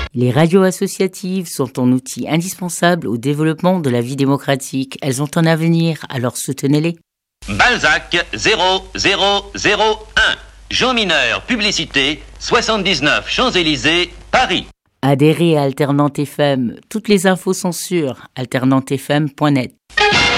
Les radios associatives sont un outil indispensable au développement de la vie démocratique. Elles ont un avenir, alors soutenez-les. Balzac 0001. Jean Mineur, publicité, 79 Champs-Élysées, Paris. Adhérez à Alternante FM. Toutes les infos sont sur alternantefm.net.